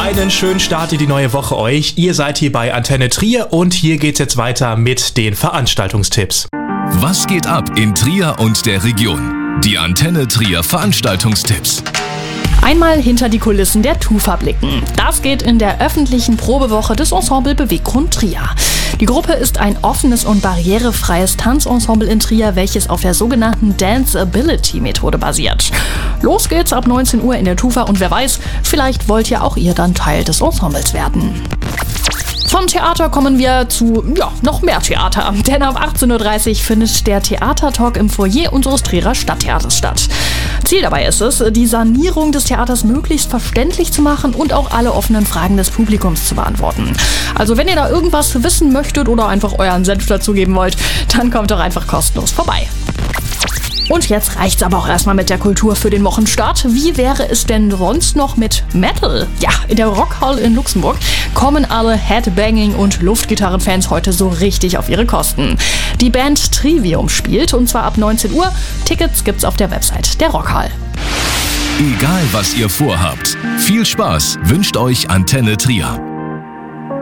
Einen schönen Start in die neue Woche euch. Ihr seid hier bei Antenne Trier und hier geht's jetzt weiter mit den Veranstaltungstipps. Was geht ab in Trier und der Region? Die Antenne Trier Veranstaltungstipps. Einmal hinter die Kulissen der TUFA blicken. Das geht in der öffentlichen Probewoche des Ensemble Beweggrund Trier. Die Gruppe ist ein offenes und barrierefreies Tanzensemble in Trier, welches auf der sogenannten Dance-Ability-Methode basiert. Los geht's ab 19 Uhr in der TUFA und wer weiß, vielleicht wollt ja auch ihr dann Teil des Ensembles werden. Vom Theater kommen wir zu, noch mehr Theater. Denn ab 18.30 Uhr findet der Theatertalk im Foyer unseres Trierer Stadttheaters statt. Ziel dabei ist es, die Sanierung des Theaters möglichst verständlich zu machen und auch alle offenen Fragen des Publikums zu beantworten. Also wenn ihr da irgendwas wissen möchtet oder einfach euren Senf dazugeben wollt, dann kommt doch einfach kostenlos vorbei. Und jetzt reicht's aber auch erstmal mit der Kultur für den Wochenstart. Wie wäre es denn sonst noch mit Metal? Ja, in der Rockhall in Luxemburg kommen alle Headbanging- und Luftgitarrenfans heute so richtig auf ihre Kosten. Die Band Trivium spielt und zwar ab 19 Uhr. Tickets gibt's auf der Website der Rockhall. Egal was ihr vorhabt, viel Spaß wünscht euch Antenne Trier.